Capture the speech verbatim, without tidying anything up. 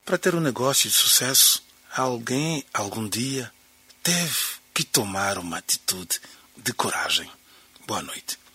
Para ter um negócio de sucesso, alguém, algum dia, teve que tomar uma atitude de coragem. Boa noite.